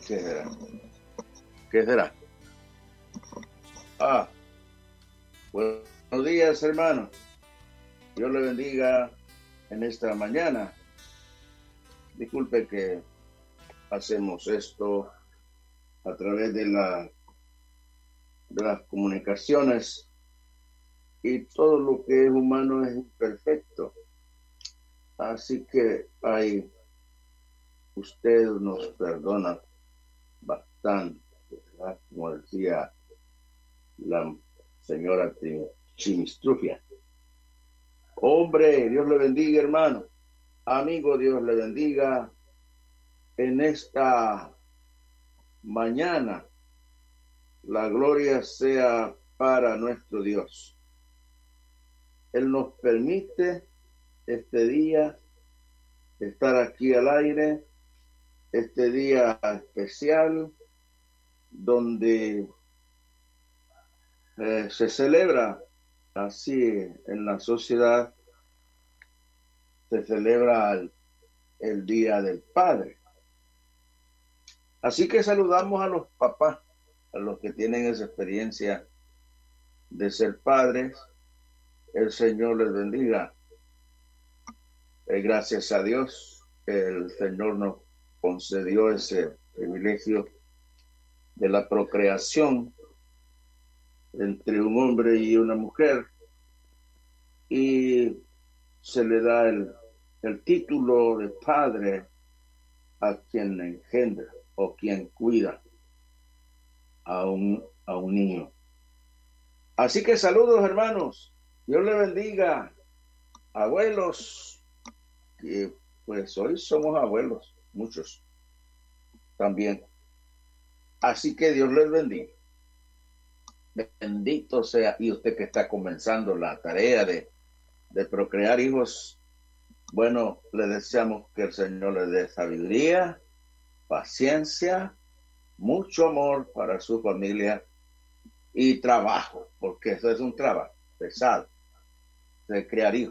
¿Qué será? ¿Qué será? Ah, buenos días, hermano. Dios le bendiga en esta mañana. Disculpe que hacemos esto a través de las comunicaciones, y todo lo que es humano es imperfecto. Así que usted nos perdona bastante, ¿verdad? Como decía la señora Chimistrufia. Hombre, Dios le bendiga, hermano. Amigo, Dios le bendiga en esta mañana. La gloria sea para nuestro Dios. Él nos permite este día estar aquí al aire, este día especial donde se celebra así en la sociedad, se celebra el Día del Padre. Así que saludamos a los papás, a los que tienen esa experiencia de ser padres. El Señor les bendiga. Gracias a Dios, el Señor nos concedió ese privilegio de la procreación entre un hombre y una mujer, y se le da el título de padre a quien engendra o quien cuida a un niño. Así que saludos, hermanos. Dios le bendiga. Abuelos, que pues hoy somos abuelos, muchos también. Así que Dios les bendiga. Bendito sea. Y usted que está comenzando la tarea de procrear hijos, bueno, le deseamos que el Señor le dé sabiduría, paciencia, mucho amor para su familia y trabajo, porque eso es un trabajo pesado de criar hijos.